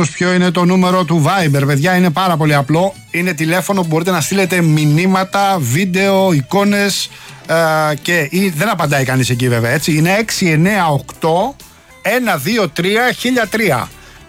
κόσμος ποιο είναι το νούμερο του Viber. Παιδιά, είναι πάρα πολύ απλό. Είναι τηλέφωνο που μπορείτε να στείλετε μηνύματα, βίντεο, εικόνες και δεν απαντάει κανείς εκεί βέβαια, έτσι. Είναι 698 123 1003.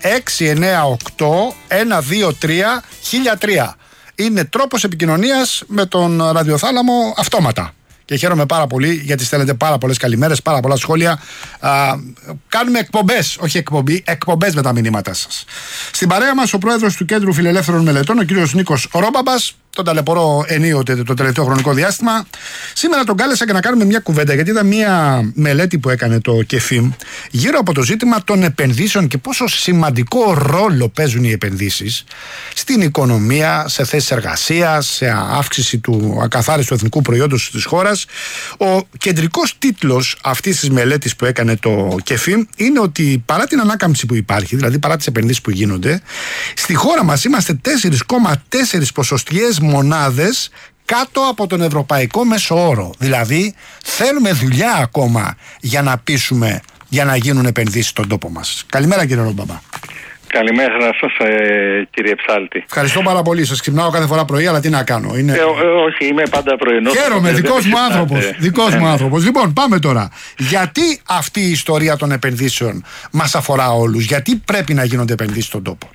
698 123 1003. Είναι τρόπος επικοινωνίας με τον ραδιοθάλαμο αυτόματα. Και χαίρομαι πάρα πολύ γιατί στέλνετε πάρα πολλές καλημέρες, πάρα πολλά σχόλια. Κάνουμε εκπομπές, όχι εκπομπές με τα μηνύματά σας. Στην παρέα μας ο πρόεδρος του Κέντρου Φιλελεύθερων Μελετών, ο κύριος Νίκος Ρόμπαμπας. Τον ταλαιπωρώ ενίοτε το τελευταίο χρονικό διάστημα. Σήμερα τον κάλεσα και να κάνουμε μια κουβέντα, γιατί είδα μια μελέτη που έκανε το ΚΕΦΙΜ γύρω από το ζήτημα των επενδύσεων και πόσο σημαντικό ρόλο παίζουν οι επενδύσεις στην οικονομία, σε θέσεις εργασίας, σε αύξηση του ακαθάριστου εθνικού προϊόντος της χώρας. Ο κεντρικός τίτλος αυτής της μελέτης που έκανε το ΚΕΦΙΜ είναι ότι παρά την ανάκαμψη που υπάρχει, δηλαδή παρά τις επενδύσεις που γίνονται, στη χώρα μας είμαστε 4,4 ποσοστιαίες μονάδες κάτω από τον ευρωπαϊκό μέσο όρο. Δηλαδή θέλουμε δουλειά ακόμα για να πείσουμε, για να γίνουν επενδύσεις στον τόπο μας. Καλημέρα κύριε Ρόμπαμπα. Καλημέρα σας κύριε Ψάλτη. Ευχαριστώ πάρα πολύ. Σας ξυπνάω κάθε φορά πρωί, αλλά τι να κάνω. Όχι, είμαι πάντα πρωινός. Χαίρομαι, δικός μου άνθρωπος. Λοιπόν, πάμε τώρα. Γιατί αυτή η ιστορία των επενδύσεων μας αφορά όλους? Γιατί πρέπει να γίνονται επενδύσεις στον τόπο?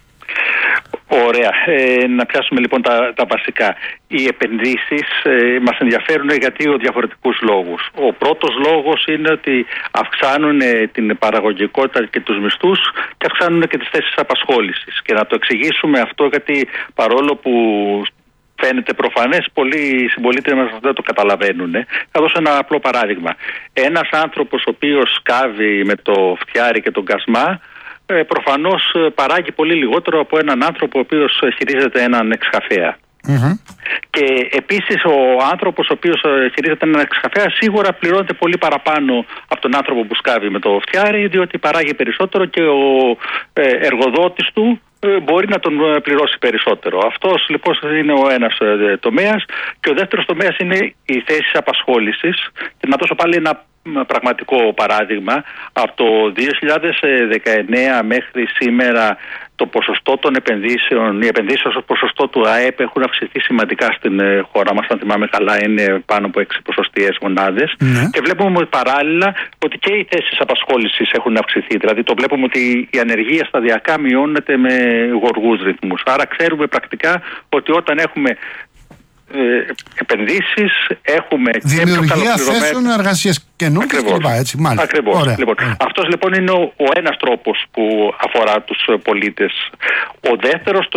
Ωραία. Να πιάσουμε λοιπόν τα βασικά. Οι επενδύσεις μας ενδιαφέρουν για δύο διαφορετικούς λόγους. Ο πρώτος λόγος είναι ότι αυξάνουν την παραγωγικότητα και τους μισθούς και αυξάνουν και τις θέσεις απασχόλησης. Και να το εξηγήσουμε αυτό, γιατί παρόλο που φαίνεται προφανές, πολλοί συμπολίτες μας δεν το καταλαβαίνουν. Θα δώσω ένα απλό παράδειγμα. Ένας άνθρωπος ο οποίος σκάβει με το φτιάρι και τον κασμά, προφανώς παράγει πολύ λιγότερο από έναν άνθρωπο ο οποίος χειρίζεται έναν εξκαφέα. Και επίσης ο άνθρωπος ο οποίος χειρίζεται έναν εξκαφέα σίγουρα πληρώνεται πολύ παραπάνω από τον άνθρωπο που σκάβει με το φτιάρι, διότι παράγει περισσότερο και ο εργοδότης του μπορεί να τον πληρώσει περισσότερο. Αυτός λοιπόν είναι ο ένας τομέας. Και ο δεύτερος τομέας είναι οι θέσεις απασχόλησης. Και να δώσω πάλι ένα πραγματικό παράδειγμα. Από το 2019 μέχρι σήμερα το ποσοστό των επενδύσεων, οι επενδύσεις ως ποσοστό του ΑΕΠ έχουν αυξηθεί σημαντικά στην χώρα μας. Αν θυμάμαι καλά, είναι πάνω από 6 ποσοστιαίες μονάδες. Και βλέπουμε παράλληλα ότι και οι θέσεις απασχόλησης έχουν αυξηθεί. Δηλαδή το βλέπουμε ότι η ανεργία σταδιακά μειώνεται με γοργούς ρυθμούς. Άρα ξέρουμε πρακτικά ότι όταν έχουμε επενδύσεις, έχουμε δημιουργία θέσεων εργασίας καινούργιες κλπ. Έτσι, μάλιστα. Ακριβώς. Λοιπόν, αυτός λοιπόν είναι ο ένας τρόπος που αφορά τους πολίτες. Ο δεύτερος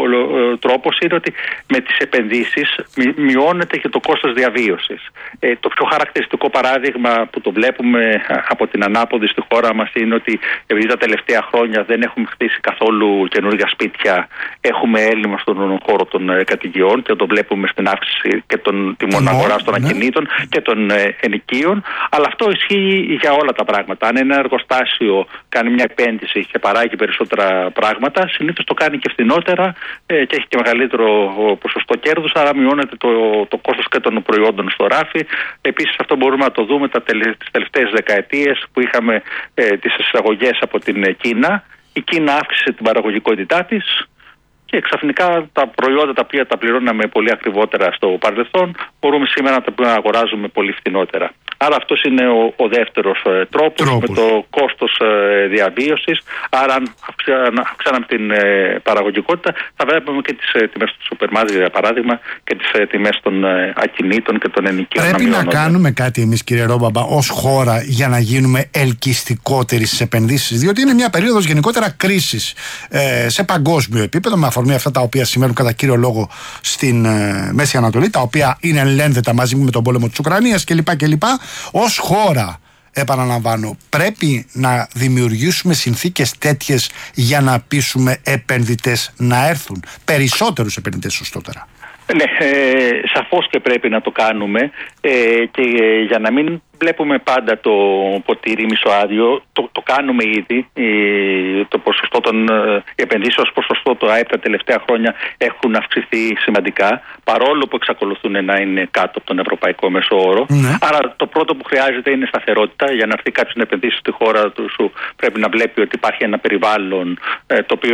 τρόπος είναι ότι με τις επενδύσεις μειώνεται και το κόστος διαβίωσης. Το πιο χαρακτηριστικό παράδειγμα που το βλέπουμε από την ανάποδη στη χώρα μας είναι ότι επειδή τα τελευταία χρόνια δεν έχουμε χτίσει καθόλου καινούργια σπίτια, έχουμε έλλειμμα στον χώρο των κατοικιών και το βλέπουμε στην αύξηση και των τιμών αγοράς των ακινήτων και των ενοικίων. Αλλά αυτό ισχύει για όλα τα πράγματα. Αν ένα εργοστάσιο κάνει μια επένδυση και παράγει περισσότερα πράγματα, συνήθως το κάνει και φθηνότερα και έχει και μεγαλύτερο ποσοστό κέρδους, άρα μειώνεται το κόστος και των προϊόντων στο ράφι. Επίσης, αυτό μπορούμε να το δούμε τις τελευταίες δεκαετίες που είχαμε τις εισαγωγές από την Κίνα. Η Κίνα αύξησε την παραγωγικότητά της και ξαφνικά τα προϊόντα τα οποία τα πληρώναμε πολύ ακριβότερα στο παρελθόν, μπορούμε σήμερα να τα αγοράζουμε πολύ φθηνότερα. Άρα αυτός είναι ο δεύτερος τρόπος με το κόστος διαβίωσης. Άρα αν αυξάναμε την παραγωγικότητα, θα βλέπουμε και τις τιμές του σούπερ μάρκετ, για παράδειγμα, και τις τιμές των ακινήτων και των ενοικίων. Πρέπει να κάνουμε κάτι εμείς, κύριε Ρόμπαμπα, ως χώρα για να γίνουμε ελκυστικότεροι στις επενδύσεις, διότι είναι μια περίοδος γενικότερα κρίσης σε παγκόσμιο επίπεδο, με αφορμή αυτά τα οποία σημαίνουν κατά κύριο λόγο στην Μέση Ανατολή, τα οποία είναι ελένδετα μαζί με τον πόλεμο της Ουκρανίας κλπ. Ως χώρα, επαναλαμβάνω, πρέπει να δημιουργήσουμε συνθήκες τέτοιες για να πείσουμε επενδυτές να έρθουν. Περισσότερους επενδυτές, σωστότερα. Ναι, σαφώς και πρέπει να το κάνουμε και για να μην βλέπουμε πάντα το ποτήρι μισοάδιο, το κάνουμε ήδη. Το ποσοστό των επενδύσεων ως ποσοστό του ΑΕΠ τα τελευταία χρόνια έχουν αυξηθεί σημαντικά, παρόλο που εξακολουθούν να είναι κάτω από τον ευρωπαϊκό μέσο όρο. Άρα το πρώτο που χρειάζεται είναι σταθερότητα. Για να έρθει κάποιος να επενδύσει στη χώρα του, πρέπει να βλέπει ότι υπάρχει ένα περιβάλλον το οποίο